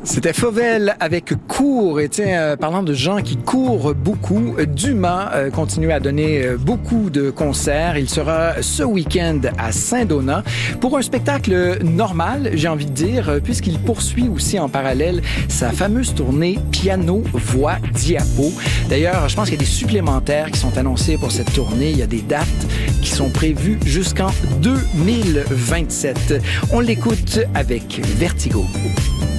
C'était Fauvel avec Cours. Et tiens, parlant de gens qui courent beaucoup, Dumas continue à donner beaucoup de concerts. Il sera ce week-end à Saint-Donat pour un spectacle normal, j'ai envie de dire, puisqu'il poursuit aussi en parallèle sa fameuse tournée piano, voix, diapo. D'ailleurs, je pense qu'il y a des supplémentaires qui sont annoncés pour cette tournée. Il y a des dates qui sont prévues jusqu'en 2027. On l'écoute avec Vertigo.